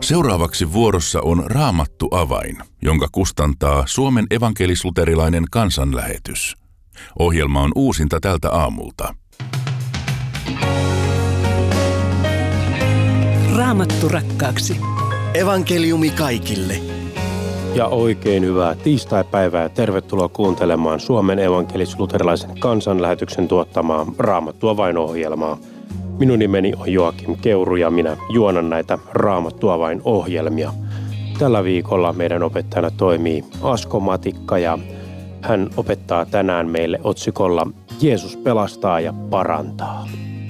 Seuraavaksi vuorossa on Raamattu avain, jonka kustantaa Suomen evankelis-luterilainen kansanlähetys. Ohjelma on uusinta tältä aamulta. Raamattu rakkaaksi. Evankeliumi kaikille. Ja oikein hyvää tiistaipäivää ja tervetuloa kuuntelemaan Suomen evankelis-luterilaisen kansanlähetyksen tuottamaa Raamattu avain-ohjelmaa. Minun nimeni on Joakim Keuru ja minä juonan näitä Raamattu avain-ohjelmia. Tällä viikolla meidän opettajana toimii Asko Matikka ja hän opettaa tänään meille otsikolla Jeesus pelastaa ja parantaa.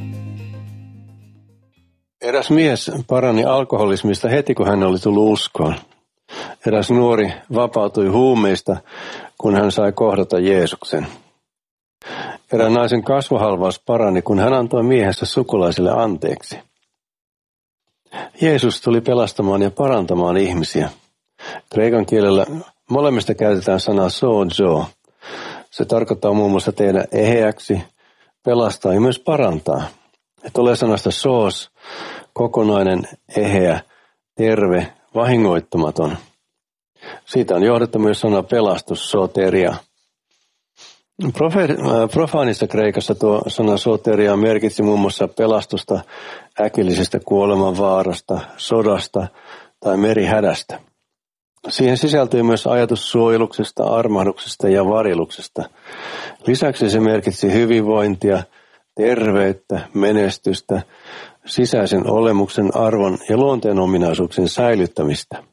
Eräs mies parani alkoholismista heti, kun hän oli tullut uskoon. Eräs nuori vapautui huumeista, kun hän sai kohdata Jeesuksen. Erään naisen kasvohalvaus parani, kun hän antoi miehensä sukulaisille anteeksi. Jeesus tuli pelastamaan ja parantamaan ihmisiä. Kreikan kielellä molemmista käytetään sanaa sozo. Se tarkoittaa muun muassa tehdä eheäksi, pelastaa ja myös parantaa. Tulee sanasta soos, kokonainen, eheä, terve, vahingoittumaton. Siitä on johdettu myös sana pelastus, soteria. Profaanissa Kreikassa tuo sana soteria merkitsi muun muassa pelastusta äkillisestä kuolemanvaarasta, sodasta tai merihädästä. Siihen sisältyy myös ajatus suojeluksesta, armahduksesta ja varjeluksesta. Lisäksi se merkitsi hyvinvointia, terveyttä, menestystä, sisäisen olemuksen arvon ja luonteen ominaisuuksien säilyttämistä.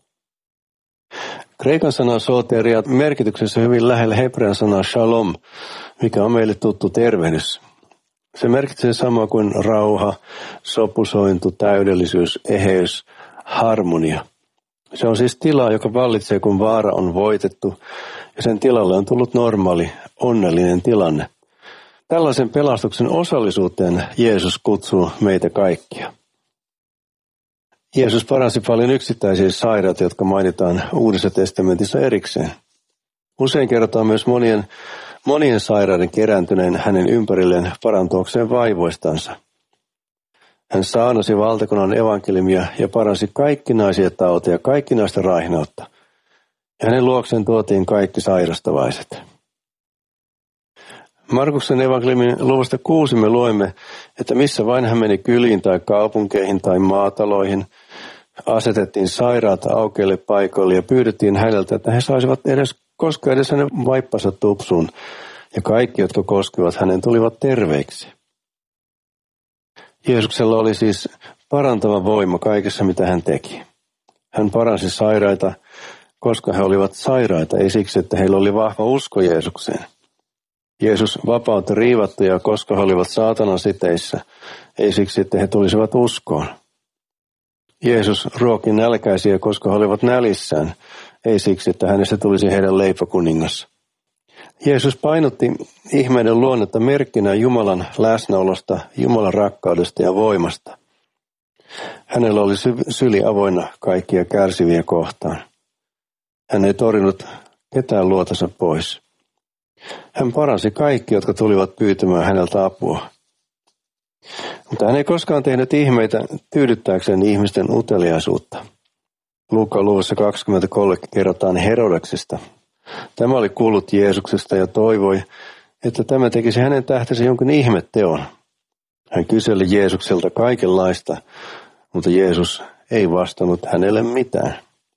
Kreikan sana soteria merkityksessä hyvin lähellä hebrean sanaa shalom, mikä on meille tuttu tervehdys. Se merkitsee samaa kuin rauha, sopusointu, täydellisyys, eheys, harmonia. Se on siis tila, joka vallitsee, kun vaara on voitettu, ja sen tilalle on tullut normaali, onnellinen tilanne. Tällaisen pelastuksen osallisuuteen Jeesus kutsuu meitä kaikkia. Jeesus paransi paljon yksittäisiä sairaita, jotka mainitaan Uudessa testamentissa erikseen. Usein kerrotaan myös monien sairaiden kerääntyneen hänen ympärilleen parantuakseen vaivoistansa. Hän saarnasi valtakunnan evankeliumia ja paransi kaikkinaisia tauteja, kaikkinaista raihnautta. Ja hänen luokseen tuotiin kaikki sairastavaiset. Markuksen evankeliumin luvusta 6 me luemme, että missä vain hän meni kyliin tai kaupunkeihin tai maataloihin, asetettiin sairaat aukeille paikoille ja pyydettiin häneltä, että he saisivat koskea edes hänen vaippansa tupsuun, ja kaikki, jotka koskivat hänen, tulivat terveiksi. Jeesuksella oli siis parantava voima kaikessa, mitä hän teki. Hän paransi sairaita, koska he olivat sairaita, ei siksi, että heillä oli vahva usko Jeesukseen. Jeesus vapautti riivattuja, koska he olivat saatanan siteissä, ei siksi, että he tulisivat uskoon. Jeesus ruoki nälkäisiä, koska he olivat nälissään, ei siksi, että hänestä tulisi heidän leipäkuningas. Jeesus painotti ihmeiden luonnetta merkkinä Jumalan läsnäolosta, Jumalan rakkaudesta ja voimasta. Hänellä oli syli avoinna kaikkia kärsiviä kohtaan. Hän ei torjunut ketään luotansa pois. Hän paransi kaikki, jotka tulivat pyytämään häneltä apua. Mutta hän ei koskaan tehnyt ihmeitä tyydyttääkseen ihmisten uteliaisuutta. Luukkaan luvussa 23 kerrotaan Herodeksesta. Tämä oli kuullut Jeesuksesta ja toivoi, että tämä tekisi hänen tähtensä jonkin ihmetteon. Hän kyseli Jeesukselta kaikenlaista, mutta Jeesus ei vastannut hänelle mitään.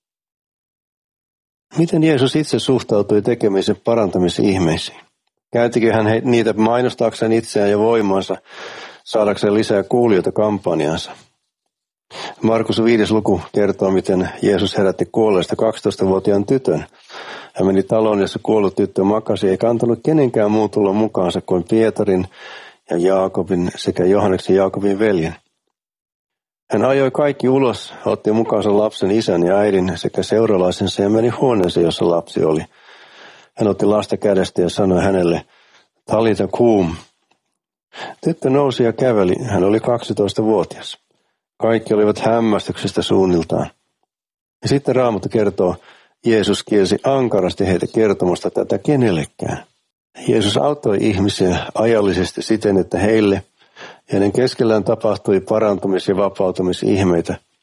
Miten Jeesus itse suhtautui tekemisen parantamisihmeisiin? Käytikö hän niitä mainostaakseen itseään ja voimansa, saadakseen lisää kuulijoita kampanjaansa? Markus 5. luku kertoo, miten Jeesus herätti kuolleesta 12-vuotiaan tytön. Hän meni taloon, jossa kuollut tyttö makasi, eikä antanut kenenkään muun tulla mukaansa kuin Pietarin ja Jaakobin sekä Johanneksen Jaakobin veljen. Hän ajoi kaikki ulos, otti mukaansa lapsen isän ja äidin sekä seuralaisensa ja meni huoneeseen, jossa lapsi oli. Hän otti lasta kädestä ja sanoi hänelle, Talita kum. Tyttö nousi ja käveli, hän oli 12-vuotias. Kaikki olivat hämmästyksestä suunniltaan. Ja sitten Raamattu kertoo, Jeesus kielsi ankarasti heitä kertomasta tätä kenellekään. Jeesus auttoi ihmisiä ajallisesti siten, että heille ja heidän keskellään tapahtui parantumis- ja vapautumisihmeitä.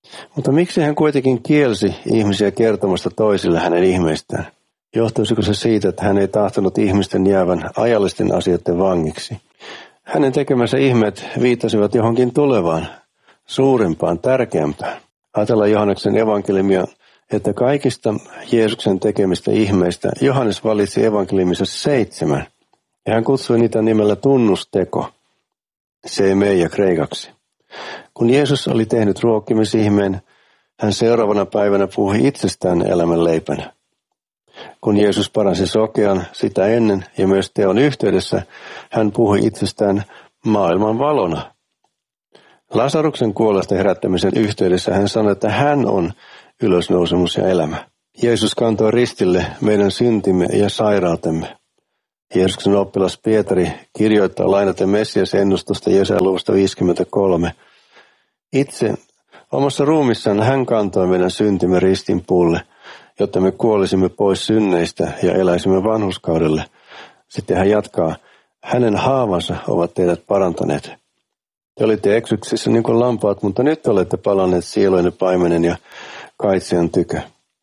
Mutta miksi hän kuitenkin kielsi ihmisiä kertomasta toisille hänen ihmeistään? Johtuisiko se siitä, että hän ei tahtonut ihmisten jäävän ajallisten asioiden vangiksi? Hänen tekemänsä ihmeet viittasivat johonkin tulevaan, suurempaan, tärkeämpään. Ajatellaan Johanneksen evankeliumia, että kaikista Jeesuksen tekemistä ihmeistä Johannes valitsi evankeliumissa 7, ja hän kutsui niitä nimellä tunnusteko, semeia kreikaksi. Kun Jeesus oli tehnyt ruokkimisihmeen, hän seuraavana päivänä puhui itsestään elämänleipänä. Kun Jeesus paransi sokean sitä ennen ja myös teon yhteydessä, hän puhui itsestään maailman valona. Lasaruksen kuolleesta herättämisen yhteydessä hän sanoi, että hän on ylösnousemus ja elämä. Jeesus kantoi ristille meidän syntimme ja sairautemme. Jeesuksen oppilas Pietari kirjoittaa lainaten Messias-ennustusta Jesaja-luvusta 53. Itse omassa ruumissaan hän kantoi meidän syntimme ristin puulle, jotta me kuolisimme pois synneistä ja eläisimme vanhurskaudelle. Sitten hän jatkaa, hänen haavansa ovat teidät parantaneet. Te olitte eksyksissä niin kuin lampaat, mutta nyt olette palanneet sielujenne paimenen ja kaitsejan tykö.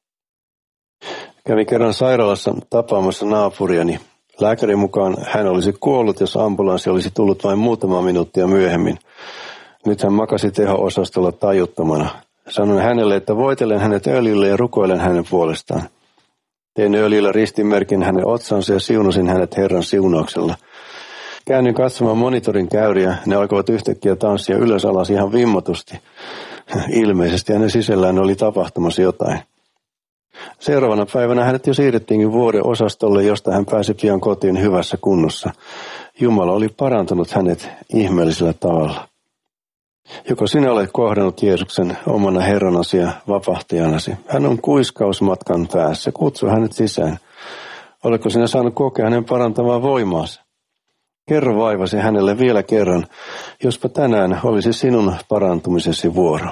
Kävin kerran sairaalassa tapaamassa naapuriani. Lääkärin mukaan hän olisi kuollut, jos ambulanssi olisi tullut vain muutama minuuttia myöhemmin. Nyt hän makasi teho-osastolla tajuttomana. Sanoin hänelle, että voitelen hänet öljyllä ja rukoilen hänen puolestaan. Tein öljyllä ristinmerkin hänen otsansa ja siunasin hänet Herran siunauksella. Käännyin katsomaan monitorin käyriä. Ne alkoivat yhtäkkiä tanssia ylös alas ihan vimmatusti. Ilmeisesti hänen sisällään oli tapahtumassa jotain. Seuraavana päivänä hänet jo siirrettiinkin vuodeosastolle, josta hän pääsi pian kotiin hyvässä kunnossa. Jumala oli parantanut hänet ihmeellisellä tavalla. Joko sinä olet kohdannut Jeesuksen omana Herranasi ja vapahtajanasi? Hän on kuiskausmatkan päässä. Kutsu hänet sisään. Oletko sinä saanut kokea hänen parantavaa voimaansa? Kerro vaivasi hänelle vielä kerran, jospa tänään olisi sinun parantumisesi vuoro.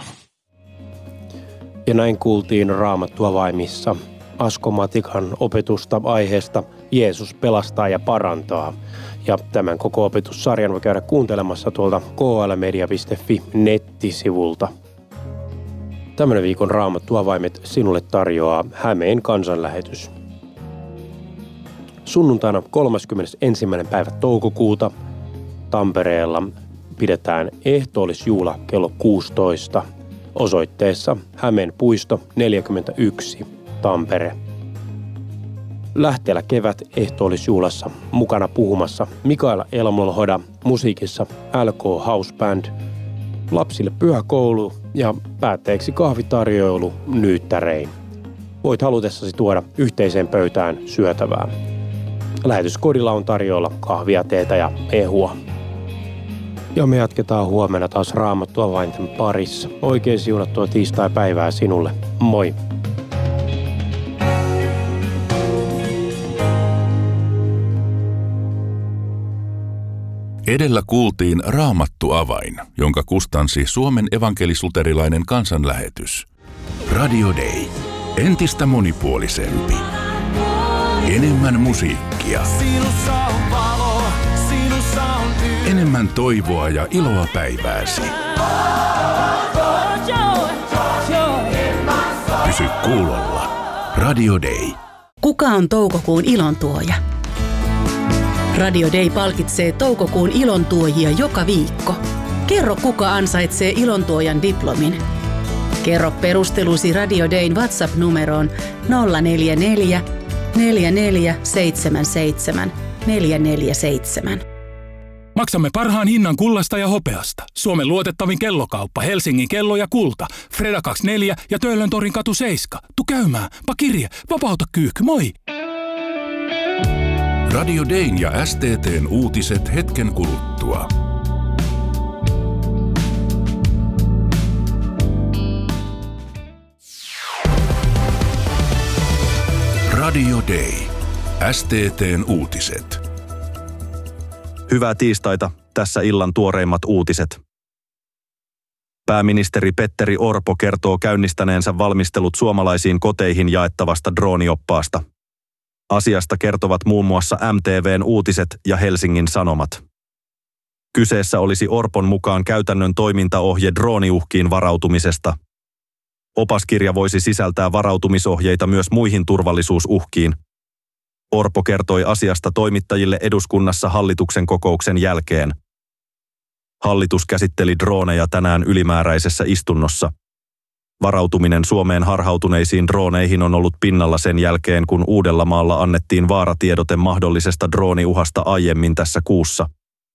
Ja näin kuultiin Raamattua vaimissa Asko Matikan opetusta aiheesta Jeesus pelastaa ja parantaa. Ja tämän koko opetussarjan voi käydä kuuntelemassa tuolta klmedia.fi nettisivulta. Tämän viikon Raamattua vaimet sinulle tarjoaa Hämeen kansanlähetys. Sunnuntaina 31. päivä toukokuuta Tampereella pidetään ehtoollisjuhla kello 16 osoitteessa Hämeen puisto 41 Tampere. Lähteellä kevät ehtoollisjuhlassa mukana puhumassa Mikaela Elmolhoda, musiikissa LK House Band, lapsille pyhäkoulu ja päätteeksi kahvitarjoilu nyyttärein. Voit halutessasi tuoda yhteiseen pöytään syötävää. Lähetyskodilla on tarjolla kahvia, teetä ja mehua. Ja me jatketaan huomenna taas Raamattua vainten parissa. Oikein siunattua tiistai-päivää sinulle. Moi! Edellä kuultiin Raamattu-avain, jonka kustansi Suomen evankelis-luterilainen kansanlähetys. Radio Day. Entistä monipuolisempi. Enemmän musiikkia. Enemmän toivoa ja iloa päivääsi. Pysy kuulolla. Radio Day. Kuka on toukokuun ilontuoja? Radio Day palkitsee toukokuun ilontuojia joka viikko. Kerro, kuka ansaitsee ilontuojan diplomin. Kerro perustelusi Radio Dayn WhatsApp-numeroon 044 4477 447. Maksamme parhaan hinnan kullasta ja hopeasta. Suomen luotettavin kellokauppa, Helsingin kello ja kulta. Freda 24 ja Töölöntorin katu 7. Tu käymään, pa kirje, vapauta kyyhky, moi! Radio Dayn ja STT:n uutiset hetken kuluttua. Radio Day. STT:n uutiset. Hyvää tiistaita, tässä illan tuoreimmat uutiset. Pääministeri Petteri Orpo kertoo käynnistäneensä valmistelut suomalaisiin koteihin jaettavasta droonioppaasta. Asiasta kertovat muun muassa MTV:n uutiset ja Helsingin Sanomat. Kyseessä olisi Orpon mukaan käytännön toimintaohje drooniuhkiin varautumisesta. Opaskirja voisi sisältää varautumisohjeita myös muihin turvallisuusuhkiin. Orpo kertoi asiasta toimittajille eduskunnassa hallituksen kokouksen jälkeen. Hallitus käsitteli drooneja tänään ylimääräisessä istunnossa. Varautuminen Suomeen harhautuneisiin drooneihin on ollut pinnalla sen jälkeen, kun Uudellamaalla annettiin vaaratiedote mahdollisesta drooniuhasta aiemmin tässä kuussa.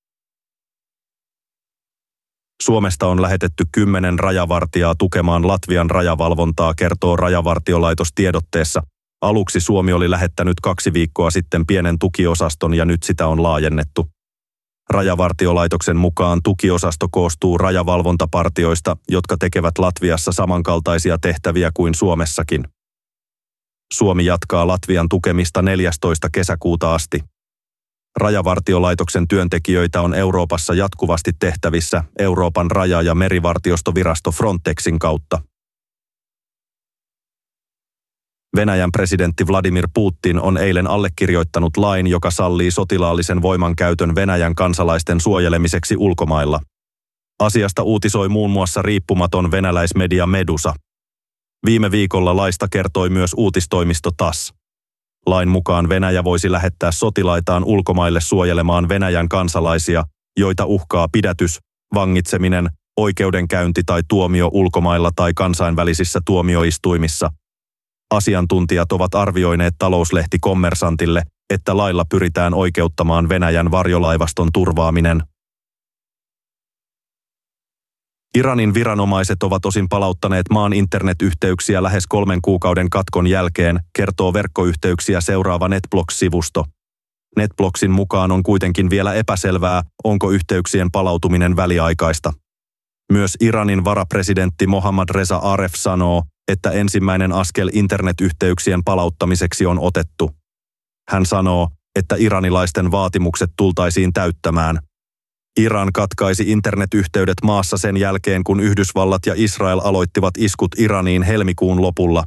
Suomesta on lähetetty 10 rajavartijaa tukemaan Latvian rajavalvontaa, kertoo Rajavartiolaitos tiedotteessa. Aluksi Suomi oli lähettänyt 2 viikkoa sitten pienen tukiosaston ja nyt sitä on laajennettu. Rajavartiolaitoksen mukaan tukiosasto koostuu rajavalvontapartioista, jotka tekevät Latviassa samankaltaisia tehtäviä kuin Suomessakin. Suomi jatkaa Latvian tukemista 14. kesäkuuta asti. Rajavartiolaitoksen työntekijöitä on Euroopassa jatkuvasti tehtävissä Euroopan raja- ja merivartiostovirasto Frontexin kautta. Venäjän presidentti Vladimir Putin on eilen allekirjoittanut lain, joka sallii sotilaallisen voimankäytön Venäjän kansalaisten suojelemiseksi ulkomailla. Asiasta uutisoi muun muassa riippumaton venäläismedia Medusa. Viime viikolla laista kertoi myös uutistoimisto TASS. Lain mukaan Venäjä voisi lähettää sotilaitaan ulkomaille suojelemaan Venäjän kansalaisia, joita uhkaa pidätys, vangitseminen, oikeudenkäynti tai tuomio ulkomailla tai kansainvälisissä tuomioistuimissa. Asiantuntijat ovat arvioineet talouslehti Kommersantille, että lailla pyritään oikeuttamaan Venäjän varjolaivaston turvaaminen. Iranin viranomaiset ovat osin palauttaneet maan internetyhteyksiä lähes 3 kuukauden katkon jälkeen, kertoo verkkoyhteyksiä seuraava NetBlocks-sivusto. NetBlocksin mukaan on kuitenkin vielä epäselvää, onko yhteyksien palautuminen väliaikaista. Myös Iranin varapresidentti Mohammad Reza Aref sanoo, että ensimmäinen askel internetyhteyksien palauttamiseksi on otettu. Hän sanoo, että iranilaisten vaatimukset tultaisiin täyttämään. Iran katkaisi internetyhteydet maassa sen jälkeen, kun Yhdysvallat ja Israel aloittivat iskut Iraniin helmikuun lopulla.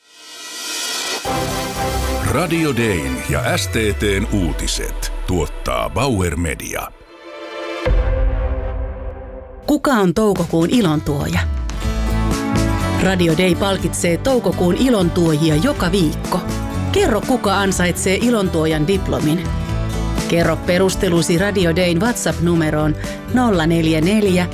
Radio Dayn ja STT:n uutiset tuottaa Bauer Media. Kuka on toukokuun ilontuoja? Radio Day palkitsee toukokuun ilontuojia joka viikko. Kerro, kuka ansaitsee ilontuojan diplomin. Kerro perustelusi Radio Dayn WhatsApp-numeroon 044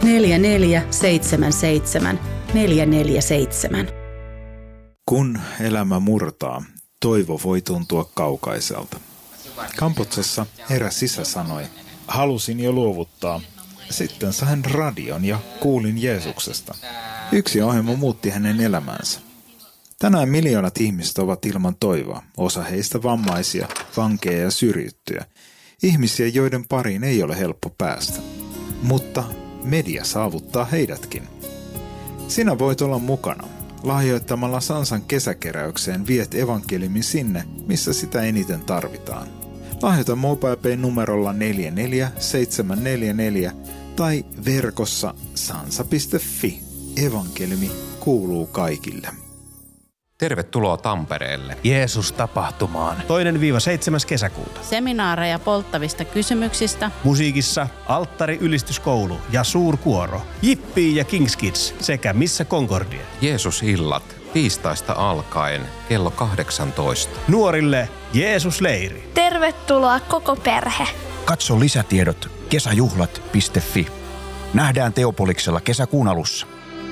4477 447. Kun elämä murtaa, toivo voi tuntua kaukaiselta. Kamputsessa eräs isä sanoi, halusin jo luovuttaa. Sitten sain radion ja kuulin Jeesuksesta. Yksi ohjelma muutti hänen elämänsä. Tänään miljoonat ihmiset ovat ilman toivoa, osa heistä vammaisia, vankeja ja syrjittyjä. Ihmisiä, joiden pariin ei ole helppo päästä. Mutta media saavuttaa heidätkin. Sinä voit olla mukana. Lahjoittamalla Sansan kesäkeräykseen viet evankeliumin sinne, missä sitä eniten tarvitaan. Lahjoita MobilePay-numerolla 44744 tai verkossa sansa.fi. Evankeliumi kuuluu kaikille. Tervetuloa Tampereelle. Jeesus-tapahtumaan. 2-7. kesäkuuta. Seminaareja polttavista kysymyksistä. Musiikissa Alttari-ylistyskoulu ja suurkuoro. Jippii ja Kings Kids sekä Missä Concordia. Jeesus-illat tiistaista alkaen kello 18. Nuorille Jeesus-leiri. Tervetuloa koko perhe. Katso lisätiedot kesäjuhlat.fi. Nähdään Teopoliksella kesäkuun alussa.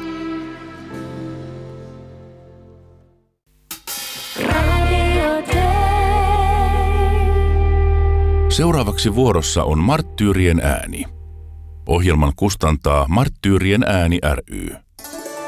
Seuraavaksi vuorossa on Marttyyrien ääni. Ohjelman kustantaa Marttyyrien ääni ry.